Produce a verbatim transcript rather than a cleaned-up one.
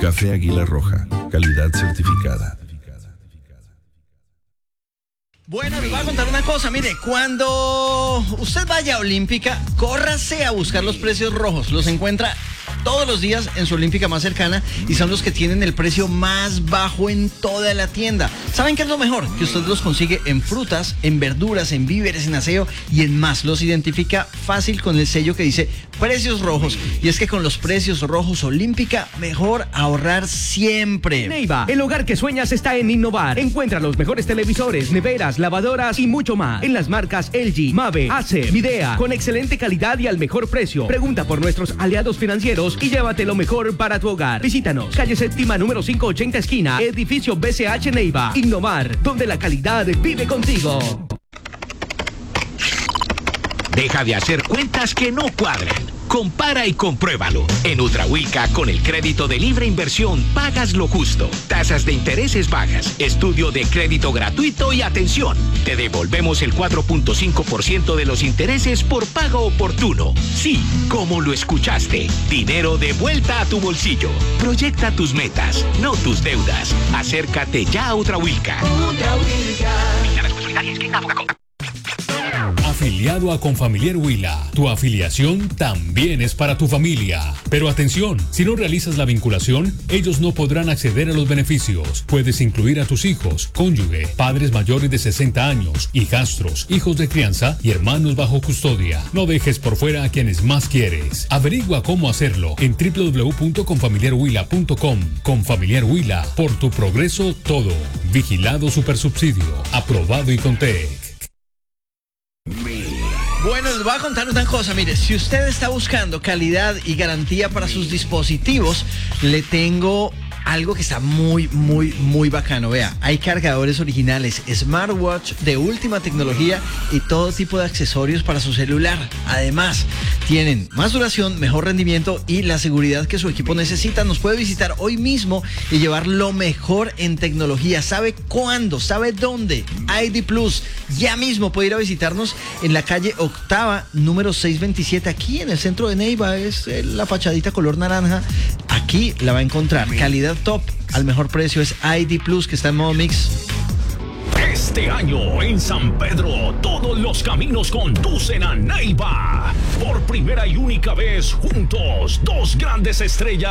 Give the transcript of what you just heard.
Café Águila Roja, calidad certificada. Bueno, les voy a contar una cosa, mire, cuando usted vaya a Olímpica, córrase a buscar los precios rojos, los encuentra todos los días en su Olímpica más cercana y son los que tienen el precio más bajo en toda la tienda. ¿Saben qué es lo mejor? Que usted los consigue en frutas, en verduras, en víveres, en aseo y en más. Los identifica fácil con el sello que dice precios rojos. Y es que con los precios rojos Olímpica, mejor ahorrar siempre. Neiva, el hogar que sueñas está en innovar. Encuentra los mejores televisores, neveras, lavadoras y mucho más en las marcas L G, Mave, Acer, Midea, con excelente calidad y al mejor precio. Pregunta por nuestros aliados financieros y llévate lo mejor para tu hogar. Visítanos, calle séptima número quinientos ochenta esquina, edificio B C H Neiva. Innovar, donde la calidad vive contigo. Deja de hacer cuentas que no cuadran. Compara y compruébalo. En Ultrahuilca, con el crédito de libre inversión, pagas lo justo. Tasas de intereses bajas, estudio de crédito gratuito y atención. Te devolvemos el cuatro punto cinco por ciento de los intereses por pago oportuno. Sí, como lo escuchaste. Dinero de vuelta a tu bolsillo. Proyecta tus metas, no tus deudas. Acércate ya a Ultrahuilca. Afiliado a Confamiliar Huila, tu afiliación también es para tu familia. Pero atención, si no realizas la vinculación, ellos no podrán acceder a los beneficios. Puedes incluir a tus hijos, cónyuge, padres mayores de sesenta años, hijastros, hijos de crianza y hermanos bajo custodia. No dejes por fuera a quienes más quieres. Averigua cómo hacerlo en doble u doble u doble u punto confamiliar huila punto com. Confamiliar Huila, por tu progreso todo. Vigilado Supersubsidio, aprobado y Contec. Bueno, les voy a contar una cosa, mire, si usted está buscando calidad y garantía para sus dispositivos, le tengo algo que está muy, muy, muy bacano. Vea, hay cargadores originales, smartwatch de última tecnología y todo tipo de accesorios para su celular. Además, tienen más duración, mejor rendimiento y la seguridad que su equipo necesita. Nos puede visitar hoy mismo y llevar lo mejor en tecnología. ¿Sabe cuándo? ¿Sabe dónde? I D Plus. Ya mismo puede ir a visitarnos en la calle Octava, número seiscientos veintisiete, aquí en el centro de Neiva. Es la fachadita color naranja. Aquí la va a encontrar. Calidad top al mejor precio es I D Plus, que está en modo mix. Este año en San Pedro todos los caminos conducen a Neiva. Por primera y única vez juntos, dos grandes estrellas